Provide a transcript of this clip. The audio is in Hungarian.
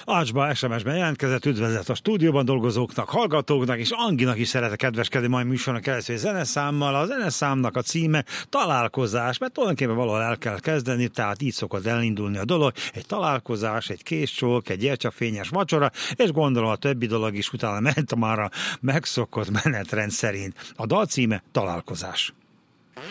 Ácsba SMS-ben jelentkezett, üdvözlet a stúdióban dolgozóknak, hallgatóknak, és Anginak is szeretek kedveskedni mai műsornak először zeneszámmal. A zeneszámnak a címe Találkozás, mert tulajdonképpen valahol el kell kezdeni, tehát így szokott elindulni a dolog. Egy találkozás, egy késcsók, egy gyertyafényes vacsora, és gondolom a többi dolog is utána ment már a megszokott menetrend szerint. A dal címe Találkozás.